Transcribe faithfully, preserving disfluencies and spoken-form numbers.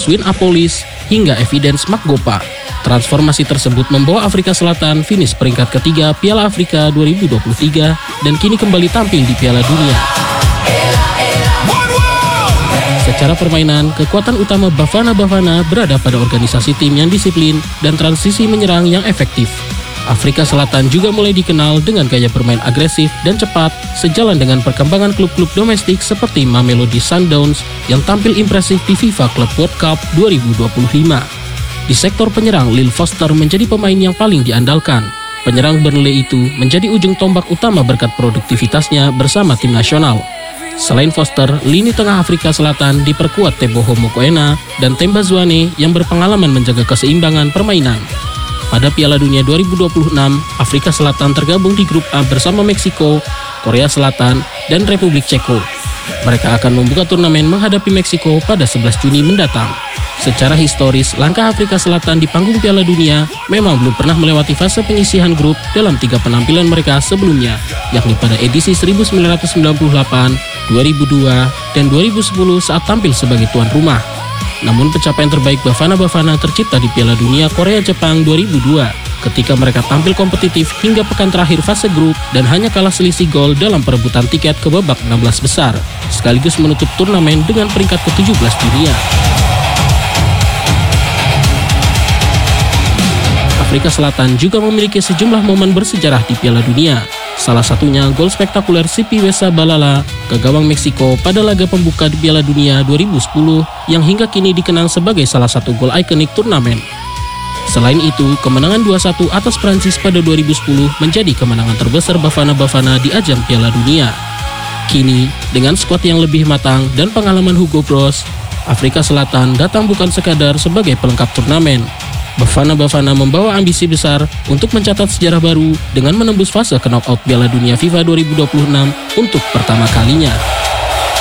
Swin Apolis, hingga Evidence Maggopa. Transformasi tersebut membawa Afrika Selatan finish peringkat ketiga Piala Afrika dua ribu dua puluh tiga dan kini kembali tampil di Piala Dunia. Secara permainan, kekuatan utama Bafana Bafana berada pada organisasi tim yang disiplin dan transisi menyerang yang efektif. Afrika Selatan juga mulai dikenal dengan gaya bermain agresif dan cepat, sejalan dengan perkembangan klub-klub domestik seperti Mamelodi Sundowns yang tampil impresif di FIFA Club World Cup dua ribu dua puluh lima. Di sektor penyerang, Lil Foster menjadi pemain yang paling diandalkan. Penyerang Burnley itu menjadi ujung tombak utama berkat produktivitasnya bersama tim nasional. Selain Foster, lini tengah Afrika Selatan diperkuat Teboho Mokoena dan Themba Zwane yang berpengalaman menjaga keseimbangan permainan. Pada Piala Dunia dua ribu dua puluh enam, Afrika Selatan tergabung di grup A bersama Meksiko, Korea Selatan, dan Republik Ceko. Mereka akan membuka turnamen menghadapi Meksiko pada sebelas Juni mendatang. Secara historis, langkah Afrika Selatan di panggung Piala Dunia memang belum pernah melewati fase penyisihan grup dalam tiga penampilan mereka sebelumnya, yakni pada edisi seribu sembilan ratus sembilan puluh delapan, dua ribu dua, dan dua ribu sepuluh saat tampil sebagai tuan rumah. Namun pencapaian terbaik Bafana Bafana tercipta di Piala Dunia Korea-Jepang dua ribu dua, ketika mereka tampil kompetitif hingga pekan terakhir fase grup dan hanya kalah selisih gol dalam perebutan tiket ke babak enam belas besar, sekaligus menutup turnamen dengan peringkat ke tujuh belas dunia. Afrika Selatan juga memiliki sejumlah momen bersejarah di Piala Dunia. Salah satunya gol spektakuler Sipi Wesa Balala ke gawang Meksiko pada laga pembuka di Piala Dunia dua ribu sepuluh yang hingga kini dikenang sebagai salah satu gol ikonik turnamen. Selain itu, kemenangan dua satu atas Prancis pada dua ribu sepuluh menjadi kemenangan terbesar Bafana Bafana di ajang Piala Dunia. Kini, dengan skuad yang lebih matang dan pengalaman Hugo Broos, Afrika Selatan datang bukan sekadar sebagai pelengkap turnamen. Bafana Bafana membawa ambisi besar untuk mencatat sejarah baru dengan menembus fase knockout Piala Dunia FIFA dua ribu dua puluh enam untuk pertama kalinya.